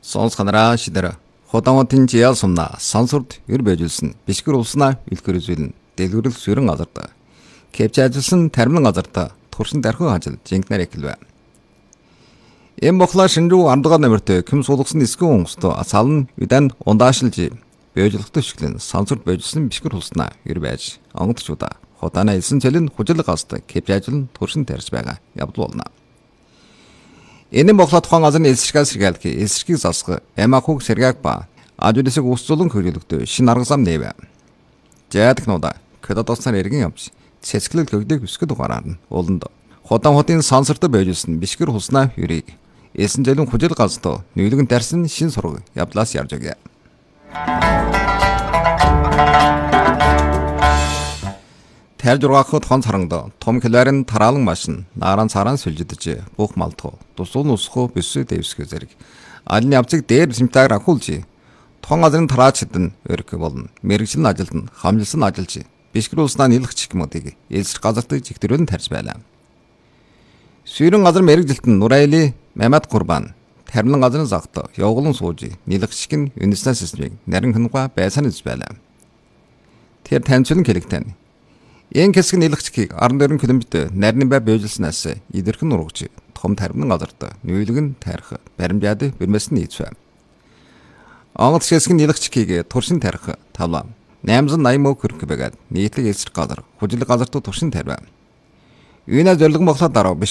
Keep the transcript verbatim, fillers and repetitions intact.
Сонсохнараа шидэр Хотаматын жиял сумна сансурд өр байжулсан бишгэр улснаа илгэр үзүүлэн дэлгэрэл сүрэн газарда кепч ажилласан тармин газарда туршин дархуу ажил жинкнэр эхэлвэ. Эм бохла шинжүү андгаа нэмэртэй ким суулгасан эсгэн онгосто асаалн үдэн ундаашилж байжулахтай шиглэн сансурд байжулсан бишгэр улснаа өр байж онгодчуда хотана илсэн цэлэн хужил гаста кепч ажил туршин тарьж байгаа явдал болно. Энэ бохла тухайн газрын элсэрхэл сэргэлки элсэрхийг засах эмахуг сэргэг ба ажуулсыг усцуулан хөрөлөгдөө шин арга зам нээвэ. Жаадаг нуда кодотоснаар эргэн явж цэцгэлэл хөгдөг өсгөд угаараар нь ууланд ходан хотын сансартай байжулсан бишгэр хуснаа юрийг эсэн зэлэн хужил галстоо нийлгэн дарсан шин сураг явдлаас ярьж өгье. Тэр жургахад хон сарангда том хэлэрэн тараалан машин нааран царан сүлжидэж бух малтхо тусуул усхо бисүү дэвсгэ зэрэг аль явцыг дээр симтаар ахуулж тон газрын тараачдын өрх болно мэрэгжил ажилд нь хамжилсан ажилч бишгэр улснаа нийлэгч гэмүүдийг элсэр газартыг жигтэрэн тарьж байлаа. Сүйрэн газар мэрэгжилт нь Нурайли Мамад Курбан тармин газрын загт явуулан сууж нийлэгч гин юниснаас эсвэг нарийн хэнга байсан гэж байлаа. Тэр таньцлан хэлэгтэн энэ хэсэг нийлэгчгийг арван дөрвөн километр нарийн бай бэжэлснээс идэрхэн урагч том тармин газарт нүүлгэн тарих баримжаад бэрмэс нь ийцвэ. Онгоц хэсэг нийлэгчгийг туршин тарих тавлаа наймсан наймуу хөрөх байгаад нийтлэг элсэр газар хужил газартуу туршин тарив. Үйнэ зорилго моглоод дараа